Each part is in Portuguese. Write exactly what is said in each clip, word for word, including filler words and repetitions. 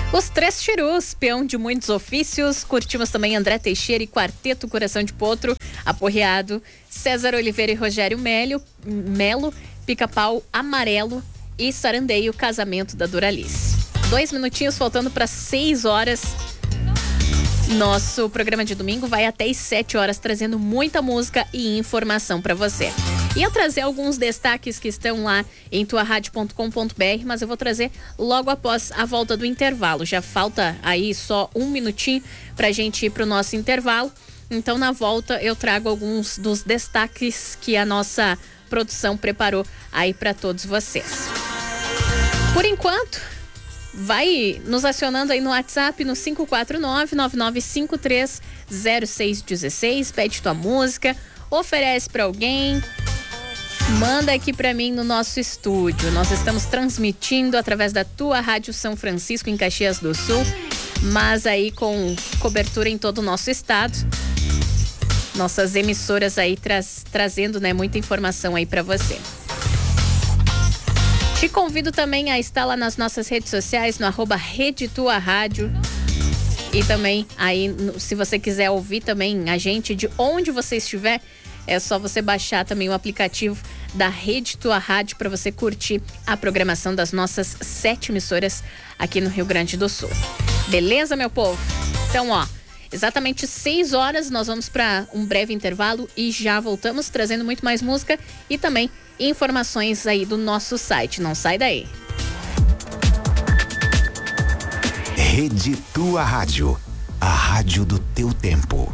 Os Três Chirus, peão de muitos ofícios. Curtimos também André Teixeira e Quarteto Coração de Potro, Aporreado, César Oliveira e Rogério Melo, Melo Pica-Pau Amarelo e Sarandeio, Casamento da Doralice. Dois minutinhos faltando para seis horas. Nosso programa de domingo vai até às sete horas, trazendo muita música e informação para você. Ia trazer alguns destaques que estão lá em tua rádio ponto com ponto b r, mas eu vou trazer logo após a volta do intervalo. Já falta aí só um minutinho pra gente ir pro nosso intervalo. Então, na volta, eu trago alguns dos destaques que a nossa produção preparou aí para todos vocês. Por enquanto, vai nos acionando aí no WhatsApp no cinco quatro nove, nove nove cinco três, zero seis um seis, pede tua música, oferece para alguém, manda aqui para mim no nosso estúdio. Nós estamos transmitindo através da tua Rádio São Francisco em Caxias do Sul, mas aí com cobertura em todo o nosso estado. Nossas emissoras aí traz, trazendo, né, muita informação aí para você. Te convido também a estar lá nas nossas redes sociais, no arroba Rede Tua Rádio. E também aí, se você quiser ouvir também a gente de onde você estiver, é só você baixar também o aplicativo da Rede Tua Rádio para você curtir a programação das nossas sete emissoras aqui no Rio Grande do Sul. Beleza, meu povo? Então, ó, exatamente seis horas nós vamos para um breve intervalo e já voltamos trazendo muito mais música e também informações aí do nosso site. Não sai daí. Rede Tua Rádio, a rádio do teu tempo.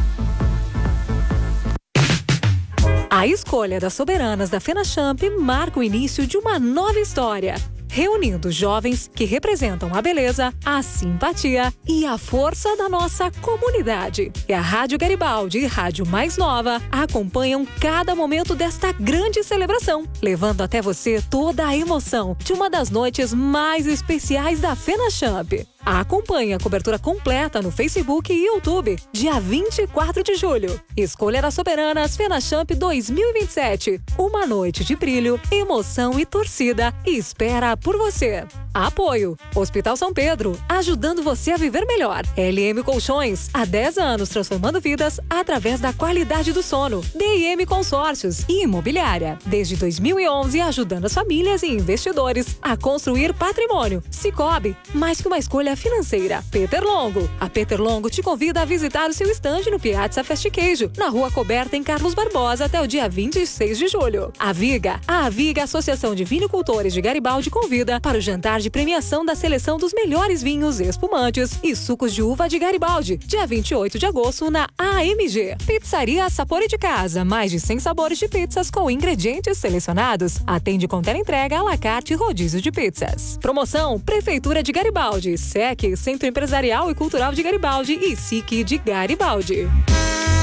A escolha das soberanas da FenaChamp marca o início de uma nova história, reunindo jovens que representam a beleza, a simpatia e a força da nossa comunidade. E a Rádio Garibaldi e Rádio Mais Nova acompanham cada momento desta grande celebração, levando até você toda a emoção de uma das noites mais especiais da FenaChamp. Acompanhe a cobertura completa no Facebook e YouTube, dia vinte e quatro de julho. Escolha das Soberanas FenaChamp dois mil e vinte e sete. Uma noite de brilho, emoção e torcida espera por você. Apoio: Hospital São Pedro, ajudando você a viver melhor. L M Colchões, há dez anos transformando vidas através da qualidade do sono. D I M Consórcios e Imobiliária, desde dois mil e onze ajudando as famílias e investidores a construir patrimônio. Cicobi, mais que uma escolha financeira. Peter Longo, a Peter Longo te convida a visitar o seu estande no Piazza Fast Queijo, na Rua Coberta em Carlos Barbosa até o dia vinte e seis de julho. A Viga, a Viga Associação de Vinicultores de Garibaldi convida para o jantar de premiação da seleção dos melhores vinhos, espumantes e sucos de uva de Garibaldi, dia vinte e oito de agosto na A M G. Pizzaria Sapore de Casa, mais de cem sabores de pizzas com ingredientes selecionados. Atende com teleentrega, à la carte e rodízio de pizzas. Promoção: Prefeitura de Garibaldi, S E C, Centro Empresarial e Cultural de Garibaldi e S I C de Garibaldi.